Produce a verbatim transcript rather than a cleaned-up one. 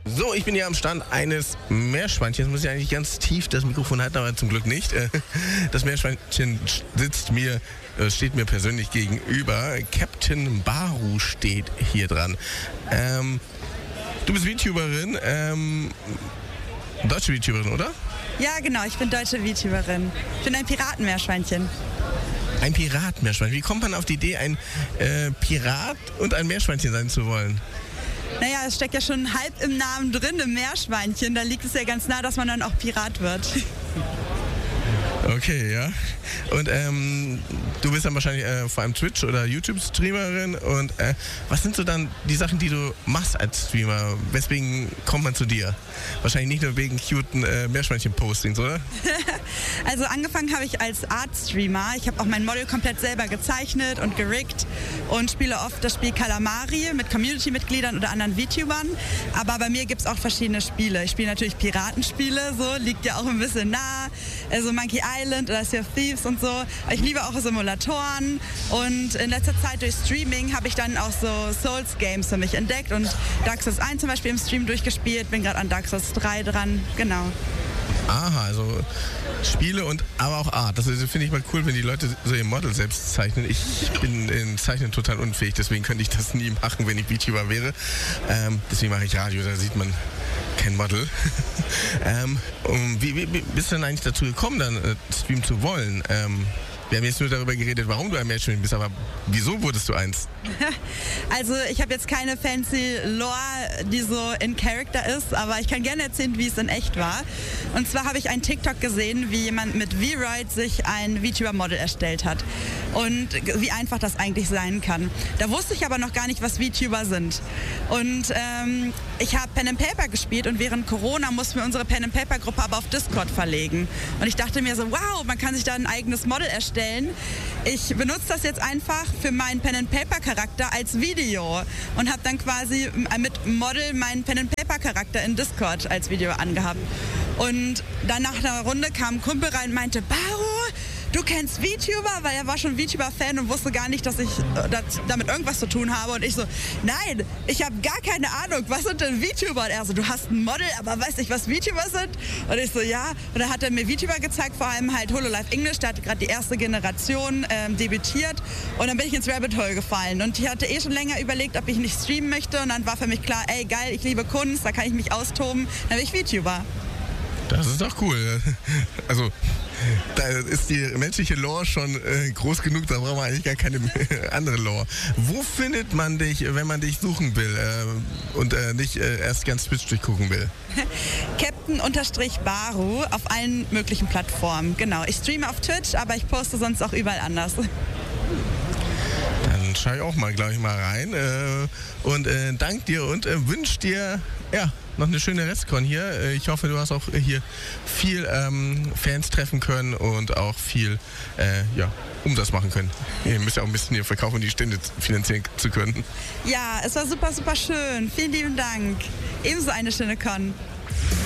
So, ich bin hier am Stand eines Meerschweinchens. Muss ich eigentlich ganz tief das Mikrofon halten, aber zum Glück nicht. Das Meerschweinchen sitzt mir, steht mir persönlich gegenüber. Captain Baru steht hier dran. Ähm, du bist VTuberin, ähm, deutsche VTuberin, oder? Ja, genau, ich bin deutsche VTuberin. Ich bin ein Piratenmeerschweinchen. Ein Piratenmeerschweinchen. Wie kommt man auf die Idee, ein äh, Pirat und ein Meerschweinchen sein zu wollen? Naja, es steckt ja schon halb im Namen drin, im Meerschweinchen. Da liegt es ja ganz nah, dass man dann auch Pirat wird. Okay, ja. Und ähm, du bist dann wahrscheinlich äh, vor allem Twitch- oder YouTube-Streamerin. Und äh, was sind so dann die Sachen, die du machst als Streamer? Weswegen kommt man zu dir? Wahrscheinlich nicht nur wegen cuten äh, Meerschweinchen-Postings, oder? Also angefangen habe ich als Art-Streamer. Ich habe auch mein Model komplett selber gezeichnet und geriggt und spiele oft das Spiel Kalamari mit Community-Mitgliedern oder anderen VTubern. Aber bei mir gibt es auch verschiedene Spiele. Ich spiele natürlich Piratenspiele, so liegt ja auch ein bisschen nah. Also Monkey Island oder Sea of Thieves und so. Ich liebe auch Simulatoren und in letzter Zeit durch Streaming habe ich dann auch so Souls-Games für mich entdeckt und Dark Souls eins zum Beispiel im Stream durchgespielt, bin gerade an Dark Souls drei dran, genau. Aha, also Spiele und aber auch Art. Das finde ich mal cool, wenn die Leute so ihr Model selbst zeichnen. Ich bin in Zeichnen total unfähig, deswegen könnte ich das nie machen, wenn ich VTuber wäre. Ähm, deswegen mache ich Radio, da sieht man kein Model. ähm, wie, wie, wie bist du denn eigentlich dazu gekommen, dann äh, streamen zu wollen? Ähm, wir haben jetzt nur darüber geredet, warum du ein Meerschweinchen bist, aber wieso wurdest du eins? Also ich habe jetzt keine fancy Lore, die so in Character ist, aber ich kann gerne erzählen, wie es in echt war. Und zwar habe ich einen TikTok gesehen, wie jemand mit V-Roid sich ein VTuber-Model erstellt hat und wie einfach das eigentlich sein kann. Da wusste ich aber noch gar nicht, was VTuber sind. Und ähm, ich habe Pen and Paper gespielt und während Corona mussten wir unsere Pen and Paper-Gruppe aber auf Discord verlegen. Und ich dachte mir so, wow, man kann sich da ein eigenes Model erstellen. Ich benutze das jetzt einfach für meinen Pen and Paper Charakter als Video und habe dann quasi mit Model meinen Pen and Paper Charakter in Discord als Video angehabt. Und dann nach einer Runde kam ein Kumpel rein und meinte, Baru, du kennst VTuber? Weil er war schon VTuber-Fan und wusste gar nicht, dass ich das, damit irgendwas zu tun habe. Und ich so, nein, ich habe gar keine Ahnung, was sind denn VTuber? Und er so, du hast ein Model, aber weißt nicht, was VTuber sind? Und ich so, ja. Und dann hat er mir VTuber gezeigt, vor allem halt Hololive English. Da hat gerade die erste Generation ähm, debütiert. Und dann bin ich ins Rabbit Hole gefallen. Und ich hatte eh schon länger überlegt, ob ich nicht streamen möchte. Und dann war für mich klar, ey, geil, ich liebe Kunst, da kann ich mich austoben. Dann bin ich VTuber. Das ist doch cool. Also, da ist die menschliche Lore schon äh, groß genug, da brauchen wir eigentlich gar keine andere Lore. Wo findet man dich, wenn man dich suchen will äh, und äh, nicht äh, erst ganz Twitch durchgucken will? Captain-Baru auf allen möglichen Plattformen. Genau, ich streame auf Twitch, aber ich poste sonst auch überall anders. Dann schaue ich auch mal gleich mal rein äh, und äh, dank dir und äh, wünsche dir ja, noch eine schöne Restcon hier. Ich hoffe, du hast auch hier viel ähm, Fans treffen können und auch viel äh, ja, Umsatz machen können. Ihr müsst ja auch ein bisschen hier verkaufen, um die Stände finanzieren zu können. Ja, es war super, super schön. Vielen lieben Dank. Ebenso eine schöne Con.